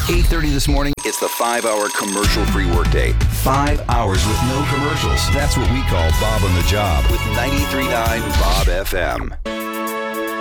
8:30 this morning, it's the 5-hour commercial-free workday. 5 hours with no commercials. That's what we call Bob on the Job with 93.9 Bob FM.